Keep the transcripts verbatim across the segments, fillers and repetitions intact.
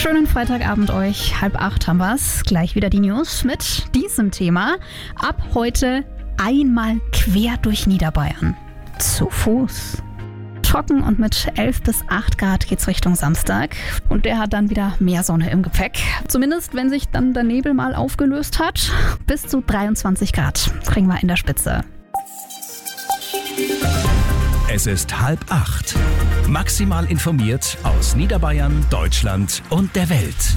Schönen Freitagabend euch. Halb acht haben wir's. Gleich wieder die News mit diesem Thema. Ab heute einmal quer durch Niederbayern. Zu Fuß. Trocken und mit elf bis acht Grad geht's Richtung Samstag. Und der hat dann wieder mehr Sonne im Gepäck. Zumindest, wenn sich dann der Nebel mal aufgelöst hat. Bis zu dreiundzwanzig Grad kriegen wir in der Spitze. Es ist halb acht. Maximal informiert aus Niederbayern, Deutschland und der Welt.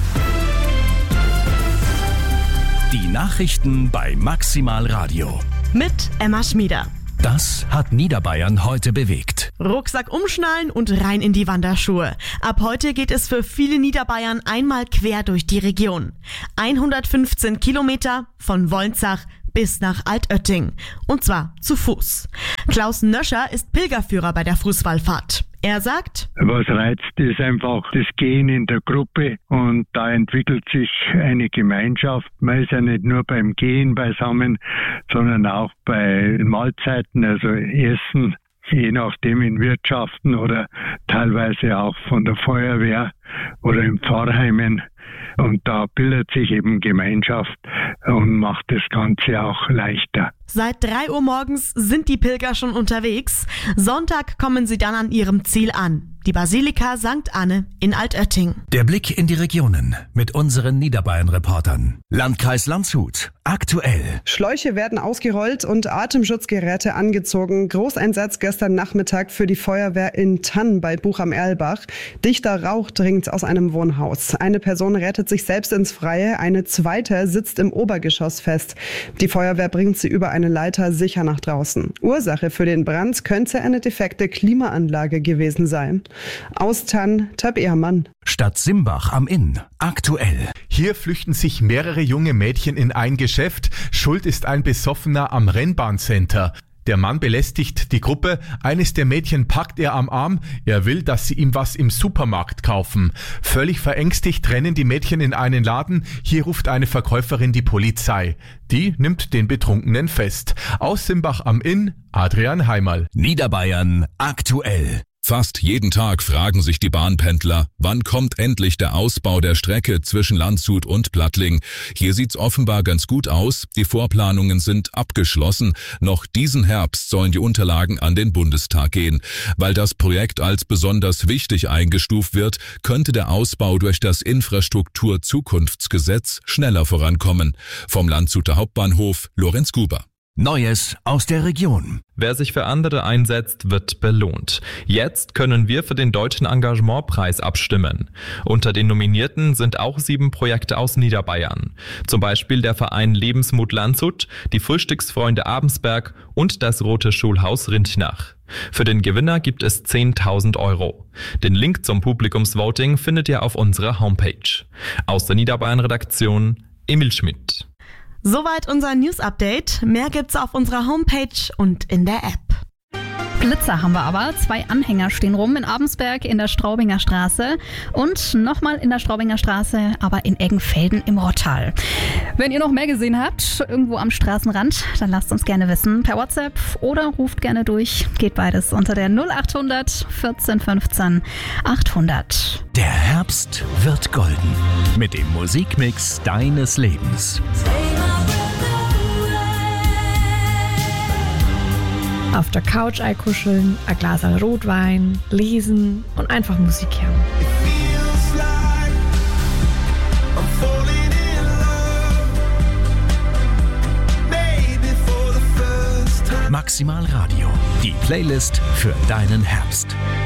Die Nachrichten bei Maximal Radio. Mit Emma Schmieder. Das hat Niederbayern heute bewegt. Rucksack umschnallen und rein in die Wanderschuhe. Ab heute geht es für viele Niederbayern einmal quer durch die Region. hundertfünfzehn Kilometer von Wolnzach bis nach Altötting. Und zwar zu Fuß. Klaus Nöscher ist Pilgerführer bei der Fußwallfahrt. Er sagt: Was reizt, ist einfach das Gehen in der Gruppe und da entwickelt sich eine Gemeinschaft. Man ist ja nicht nur beim Gehen beisammen, sondern auch bei Mahlzeiten, also Essen, je nachdem in Wirtschaften oder teilweise auch von der Feuerwehr oder in Pfarrheimen. Und da bildet sich eben Gemeinschaft und macht das Ganze auch leichter. Seit drei Uhr morgens sind die Pilger schon unterwegs. Sonntag kommen sie dann an ihrem Ziel an. Die Basilika Sankt Anne in Altötting. Der Blick in die Regionen mit unseren Niederbayern-Reportern. Landkreis Landshut. Aktuell. Schläuche werden ausgerollt und Atemschutzgeräte angezogen. Großeinsatz gestern Nachmittag für die Feuerwehr in Thann bei Buch am Erlbach. Dichter Rauch dringt aus einem Wohnhaus. Eine Person rettet sich selbst ins Freie, eine zweite sitzt im Obergeschoss fest. Die Feuerwehr bringt sie über eine Leiter sicher nach draußen. Ursache für den Brand könnte eine defekte Klimaanlage gewesen sein. Aus Thann, Tab Ehrmann. Stadt Simbach am Inn. Aktuell. Hier flüchten sich mehrere junge Mädchen in ein Geschäft. Schuld ist ein Besoffener am Rennbahncenter. Der Mann belästigt die Gruppe. Eines der Mädchen packt er am Arm. Er will, dass sie ihm was im Supermarkt kaufen. Völlig verängstigt rennen die Mädchen in einen Laden. Hier ruft eine Verkäuferin die Polizei. Die nimmt den Betrunkenen fest. Aus Simbach am Inn, Adrian Heimerl. Niederbayern aktuell. Fast jeden Tag fragen sich die Bahnpendler, wann kommt endlich der Ausbau der Strecke zwischen Landshut und Plattling. Hier sieht's offenbar ganz gut aus. Die Vorplanungen sind abgeschlossen. Noch diesen Herbst sollen die Unterlagen an den Bundestag gehen. Weil das Projekt als besonders wichtig eingestuft wird, könnte der Ausbau durch das Infrastrukturzukunftsgesetz schneller vorankommen. Vom Landshuter Hauptbahnhof, Lorenz Guber. Neues aus der Region. Wer sich für andere einsetzt, wird belohnt. Jetzt können wir für den Deutschen Engagementpreis abstimmen. Unter den Nominierten sind auch sieben Projekte aus Niederbayern. Zum Beispiel der Verein Lebensmut Landshut, die Frühstücksfreunde Abensberg und das Rote Schulhaus Rintnach. Für den Gewinner gibt es zehntausend Euro. Den Link zum Publikumsvoting findet ihr auf unserer Homepage. Aus der Niederbayern-Redaktion Emil Schmidt. Soweit unser News-Update. Mehr gibt's auf unserer Homepage und in der App. Blitzer haben wir aber. Zwei Anhänger stehen rum in Abensberg in der Straubinger Straße und nochmal in der Straubinger Straße, aber in Eggenfelden im Rottal. Wenn ihr noch mehr gesehen habt, irgendwo am Straßenrand, dann lasst uns gerne wissen per WhatsApp oder ruft gerne durch. Geht beides unter der null achthundert vierzehn fünfzehn achthundert. Der Herbst wird golden mit dem Musikmix deines Lebens. Auf der Couch einkuscheln, ein Glas Rotwein, lesen und einfach Musik hören. Maximal Radio, die Playlist für deinen Herbst.